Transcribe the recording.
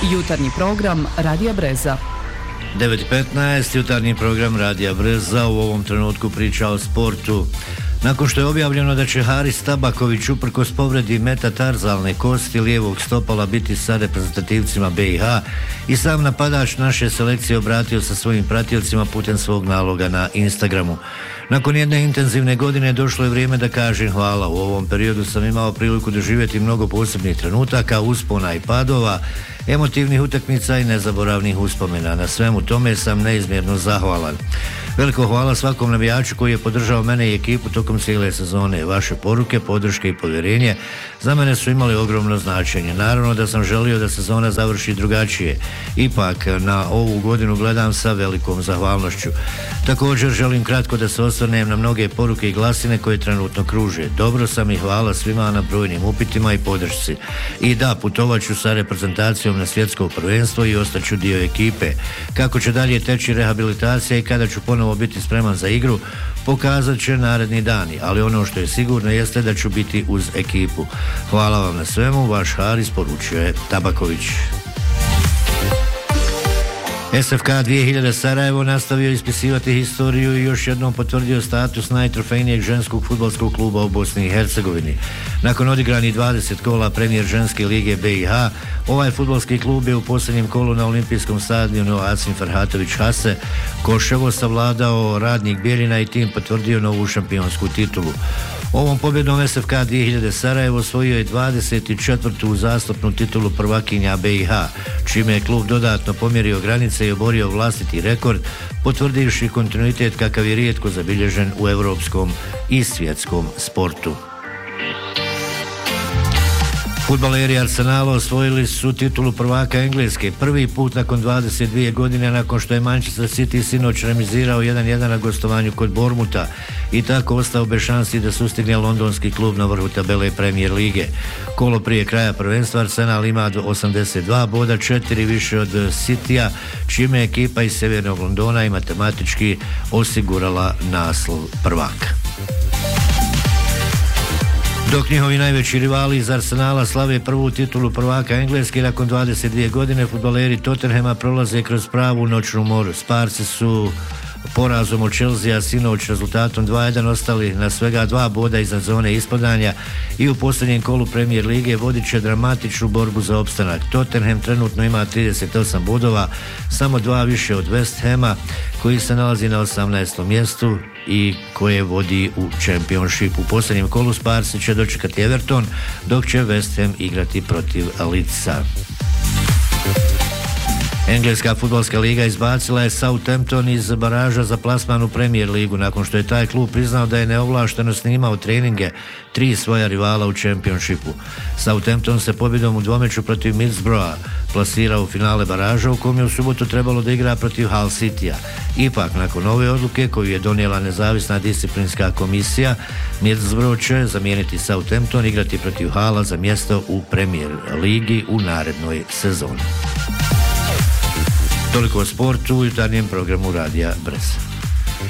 Jutarnji program Radija Breza. 9:15, jutarnji program Radija Breza u ovom trenutku priča o sportu. Nakon što je objavljeno da će Haris Tabaković uprkos povredi metatarzalne kosti lijevog stopala biti sa reprezentativcima BiH i sam napadač naše selekcije obratio sa svojim pratiocima putem svog naloga na Instagramu. Nakon jedne intenzivne godine došlo je vrijeme da kažem hvala. U ovom periodu sam imao priliku doživjeti mnogo posebnih trenutaka, uspona i padova, emotivnih utakmica i nezaboravnih uspomena. Na svemu tome sam neizmjerno zahvalan. Veliko hvala svakom navijaču koji je podržao mene i ekipu tokom cijele sezone. Vaše poruke, podrške i povjerenje za mene su imali ogromno značenje. Naravno da sam želio da sezona završi drugačije. Ipak na ovu godinu gledam sa velikom zahvalnošću. Također želim kratko da se osvrnem na mnoge poruke i glasine koje trenutno kruže. Dobro sam i hvala svima na brojnim upitima i podršci. I da, putovat ću sa reprezentacijom na svjetsko prvenstvo i ostaću dio ekipe. Kako će dalje teći rehabilitacija i kada ću ponovo biti spreman za igru, pokazat će naredni dani, ali ono što je sigurno jeste da ću biti uz ekipu. Hvala vam na svemu, vaš Haris, poručio je Tabaković. SFK 2000 Sarajevo nastavio ispisivati historiju i još jednom potvrdio status najtrofejnijeg ženskog fudbalskog kluba u Bosni i Hercegovini. Nakon odigranih 20 kola premijer ženske lige BiH, ovaj fudbalski klub je u posljednjem kolu na olimpijskom stadionu Acim Ferhatović Hase Koševo savladao Radnik Bijeljina i tim potvrdio novu šampionsku titulu. Ovom pobjedom SFK 2000 Sarajevo osvojio je 24. uzastopnu titulu prvakinja BiH, čime je klub dodatno pomjerio granice i oborio vlastiti rekord, potvrdivši kontinuitet kakav je rijetko zabilježen u europskom i svjetskom sportu. Fudbaleri Arsenala osvojili su titulu prvaka Engleske prvi put nakon 22 godine nakon što je Manchester City sinoć remizirao 1-1 na gostovanju kod Bournemoutha i tako ostao bez šansi da sustigne londonski klub na vrhu tabele Premier lige. Kolo prije kraja prvenstva Arsenal ima 82 boda, 4 više od Citya, čime je ekipa iz Sjevernog Londona i matematički osigurala naslov prvaka. Dok njihovi najveći rivali iz Arsenala slave prvu titulu prvaka Engleske, nakon 22 godine fudbaleri Tottenhama prolaze kroz pravu noćnu moru. Sparci su porazom od Chelsea sinoć rezultatom 2-1 ostali na svega 2 boda iznad zone ispadanja i u posljednjem kolu Premier lige vodit će dramatičnu borbu za opstanak. Tottenham trenutno ima 38 bodova, samo 2 više od West Hama koji se nalazi na 18. mjestu i koje vodi u Championship. U posljednjem kolu Sparsi će dočekati Everton, dok će West Ham igrati protiv Leedsa. Engleska fudbalska liga izbacila je Southampton iz baraža za plasman u Premier ligu nakon što je taj klub priznao da je neovlašteno snimao treninge 3 svoja rivala u Championshipu. Southampton se pobjedom u dvomeču protiv Middlesbrougha plasirao u finale baraža u kom je u subotu trebalo da igra protiv Hull Citya. Ipak, nakon ove odluke koju je donijela nezavisna disciplinska komisija, Middlesbrough će zamijeniti Southampton, igrati protiv Hulla za mjesto u Premier ligi u narednoj sezoni. Toliko o sportu u jutarnjem programu Radija Brez.